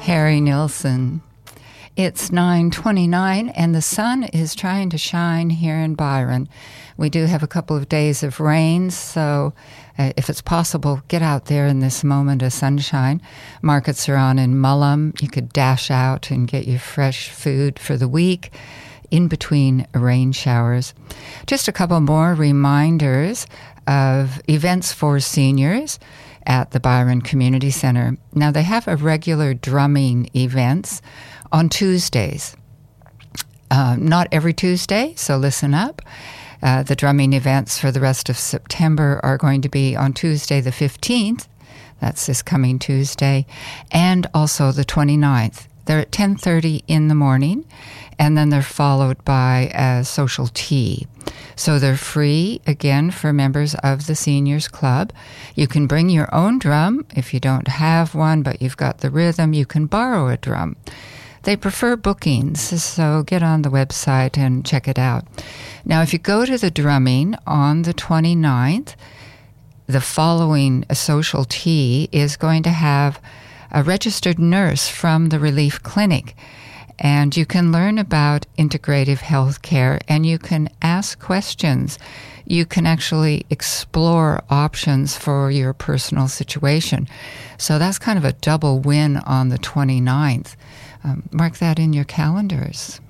Harry Nilsson. It's 9:29 and the sun is trying to shine here in Byron. We do have a couple of days of rain, so if it's possible, get out there in this moment of sunshine. Markets are on in Mullum. You could dash out and get your fresh food for the week in between rain showers. Just a couple more reminders of events for seniors at the Byron Community Center. Now, they have a regular drumming events on Tuesdays. Not every Tuesday, so listen up. The drumming events for the rest of September are going to be on Tuesday the 15th, that's this coming Tuesday, and also the 29th. They're at 10:30 in the morning, and then they're followed by a social tea. So they're free, again, for members of the Seniors Club. You can bring your own drum. If you don't have one, but you've got the rhythm, you can borrow a drum. They prefer bookings, so get on the website and check it out. Now, if you go to the drumming on the 29th, the following social tea is going to have a registered nurse from the Relief Clinic, and you can learn about integrative health care, and you can ask questions. You can actually explore options for your personal situation. So that's kind of a double win on the 29th. Mark that in your calendars.